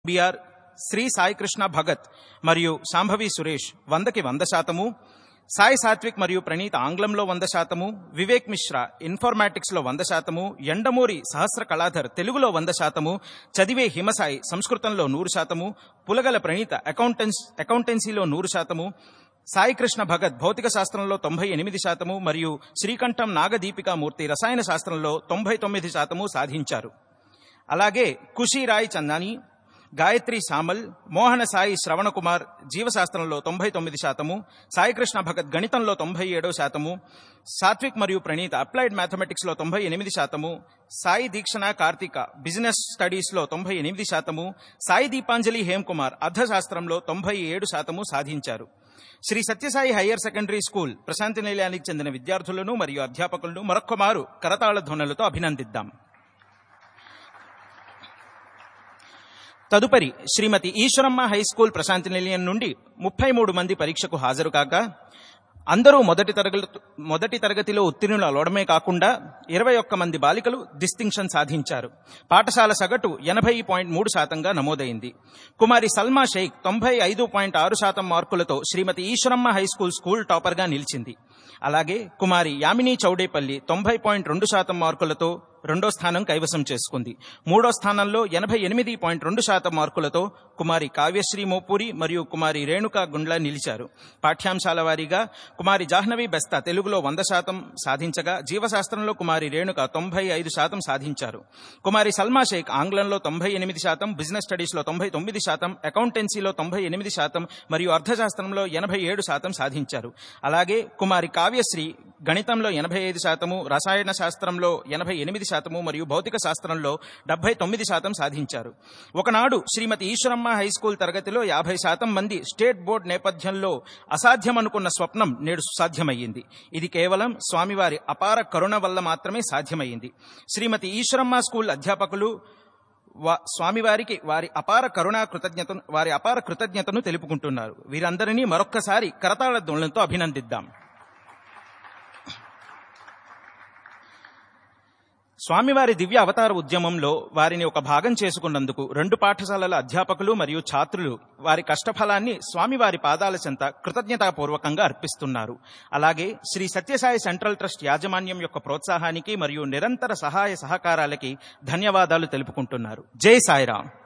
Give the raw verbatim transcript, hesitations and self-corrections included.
BR, Shri Sai Krishna Bhagat మరియు శాంభవి సురేష్ వందకి వంద శాతము, సాయి సాత్విక్ మరియు ప్రణీత్ ఆంగ్లంలో వంద శాతము, వివేక్ మిశ్రా ఇన్ఫర్మాటిక్స్ లో వంద శాతము, ఎండమూరి సహస్ర కళాధర్ తెలుగులో వంద శాతము, చదివే హిమసాయి సంస్కృతంలో నూరు శాతము, పులగల ప్రణీత అకౌంటెన్స్ అకౌంటెన్సీలో నూరు శాతము, సాయి కృష్ణ భగత్ భౌతిక శాస్త్రంలో తొంభై ఎనిమిది శాతము మరియు శ్రీకంఠం నాగదీపికామూర్తి రసాయన శాస్త్రంలో తొంభై తొమ్మిది శాతము సాధించారు. అలాగే ఖుషీ రాయ్ చందాని, గాయత్రి సామల్, మోహన సాయి శ్రవణ కుమార్ జీవశాస్త్రంలో తొంభై తొమ్మిది శాతము, సాయికృష్ణ భగత్ గణితంలో తొంభై ఏడో శాతము, సాత్విక్ మరియు ప్రణీత్ అప్లైడ్ మ్యాథమెటిక్స్ లో తొంభై ఎనిమిది శాతము, సాయి దీక్షణ కార్తిక బిజినెస్ స్టడీస్ లో తొంభై ఎనిమిది శాతము, సాయి దీపాంజలి హేమ్కుమార్ అర్థశాస్త్రంలో తొంభై ఏడు శాతము సాధించారు. Shri Sathya Sai higher secondary school Prashanti నిలయానికి చెందిన విద్యార్థులను మరియు అధ్యాపకులను మరొక్కమారు కరతాళ ధ్వనులతో అభినందిద్దాం. తదుపరి శ్రీమతి ఈశ్వరమ్మ హై స్కూల్ ప్రశాంతి నిలయం నుండి ముప్పై మూడు మంది పరీక్షకు హాజరు కాగా అందరూ మొదటి తరగతి మొదటి తరగతిలో ఉత్తీర్ణులు అవడమే కాకుండా ఇరవై ఒక్క మంది బాలికలు డిస్టింక్షన్ సాధించారు. పాఠశాల సగటు ఎనభై పాయింట్ మూడు శాతంగా నమోదైంది. కుమారి సల్మా షేక్ తొంభై ఐదు పాయింట్ ఆరు శాతం మార్కులతో శ్రీమతి Eshwaramma high school school topper గా నిలిచింది. అలాగే కుమారి యామిని చౌడేపల్లి తొంభై పాయింట్ రెండు శాతం మార్కులతో రెండో స్థానం కైవసం చేసుకుంది. మూడో స్థానంలో ఎనభై ఎనిమిది పాయింట్ రెండు శాతం మార్కులతో కుమారి కావ్యశ్రీ మోపూరి మరియు కుమారి రేణుకా గుండ్ల నిలిచారు. పాఠ్యాంశాల వారీగా కుమారి జాహ్నవి బెస్తా తెలుగులో వంద శాతం సాధించగా జీవశాస్త్రంలో కుమారి రేణుక తొంభై ఐదు శాతం సాధించారు. కుమారి సల్మా షేక్ ఆంగ్లంలో తొంభై ఎనిమిది శాతం, బిజినెస్ స్టడీస్ లో తొంభై తొమ్మిది శాతం, అకౌంటెన్సీలో తొంభై ఎనిమిది శాతం మరియు అర్థశాస్త్రంలో ఎనభై ఏడు శాతం సాధించారు. అలాగే కుమారి కావ్యశ్రీ గణితంలో ఎనభై ఐదు శాతము, రసాయన శాస్త్రంలో ఎనభై ఎనిమిది శాతము మరియు భౌతిక శాస్త్రంలో డెబ్బై తొమ్మిది శాతం సాధించారు. ఒకనాడు శ్రీమతి ఈశ్వరమ్మ హై స్కూల్ తరగతిలో యాభై శాతం మంది స్టేట్ బోర్డు నేపథ్యంలో అసాధ్యమనుకున్న స్వప్నం నేడు సాధ్యమయ్యింది. ఇది కేవలం స్వామివారి అపార కరుణ వల్ల మాత్రమే సాధ్యమయ్యింది. శ్రీమతి ఈశ్వరమ్మ స్కూల్ అధ్యాపకులు స్వామివారికి వారి అపార కరుణా కృతజ్ఞతను వారి అపార కృతజ్ఞతను తెలుపుకుంటున్నారు. వీరందరినీ మరొక్కసారి కరతాళ ధ్వనులతో అభినందిద్దాం. స్వామివారి దివ్య అవతార ఉద్యమంలో వారిని ఒక భాగం చేసుకున్నందుకు రెండు పాఠశాలల అధ్యాపకులు మరియు ఛాత్రులు వారి కష్టఫలాన్ని స్వామివారి పాదాల చెంత కృతజ్ఞతాపూర్వకంగా అర్పిస్తున్నారు. అలాగే శ్రీ సత్యసాయి సెంట్రల్ ట్రస్ట్ యాజమాన్యం యొక్క ప్రోత్సాహానికి మరియు నిరంతర సహాయ సహకారాలకి ధన్యవాదాలు తెలుపుకుంటున్నారు. జై సాయిరాం.